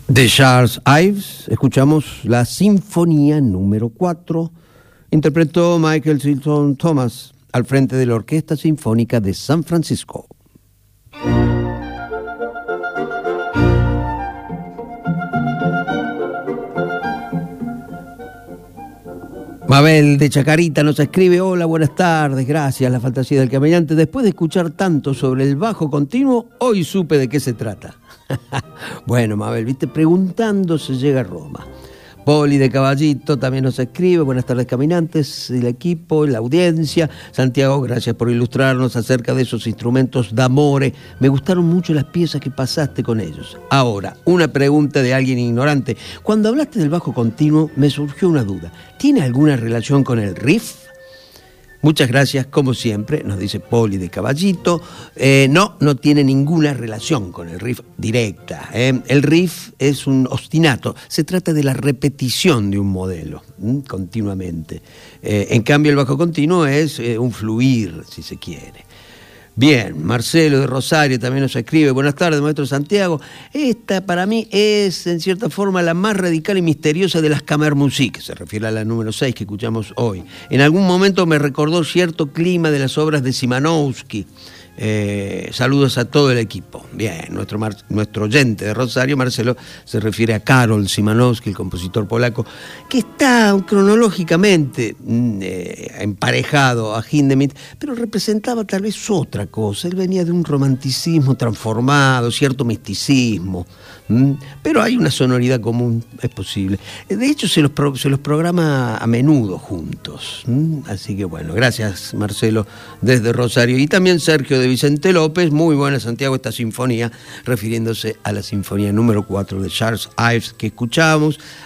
De Charles Ives escuchamos la Sinfonía número 4, interpretó Michael Tilson Thomas al frente de la Orquesta Sinfónica de San Francisco. Mabel de Chacarita nos escribe: hola, buenas tardes, gracias, la fantasía del caminante. Después de escuchar tanto sobre el bajo continuo, hoy supe de qué se trata. Bueno, Mabel, viste, preguntando se llega a Roma. Poli de Caballito también nos escribe: buenas tardes, caminantes, el equipo, la audiencia. Santiago, gracias por ilustrarnos acerca de esos instrumentos d'amore. Me gustaron mucho las piezas que pasaste con ellos. Ahora, una pregunta de alguien ignorante. Cuando hablaste del bajo continuo, me surgió una duda. ¿Tiene alguna relación con el riff? Muchas gracias, como siempre, nos dice Poli de Caballito. No tiene ninguna relación con el riff directa. El riff es un ostinato. Se trata de la repetición de un modelo continuamente. En cambio, el bajo continuo es un fluir, si se quiere. Bien, Marcelo de Rosario también nos escribe: buenas tardes, maestro Santiago. Esta para mí es, en cierta forma, la más radical y misteriosa de las Kammermusik. Se refiere a la número 6 que escuchamos hoy. En algún momento me recordó cierto clima de las obras de Szymanowski. Saludos a todo el equipo. Bien, nuestro oyente de Rosario, Marcelo, se refiere a Karol Szymanowski, el compositor polaco, que está cronológicamente emparejado a Hindemith, pero representaba tal vez otra cosa. Él venía de un romanticismo transformado, cierto misticismo, pero hay una sonoridad común, es posible. De hecho, se los programa a menudo juntos. Así que bueno, gracias, Marcelo, desde Rosario. Y también Sergio de Vicente López: muy buena, Santiago, esta sinfonía, refiriéndose a la sinfonía número 4 de Charles Ives que escuchamos.